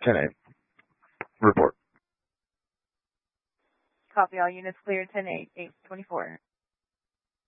10-8. Report. Copy, all units clear, 10-8, 824.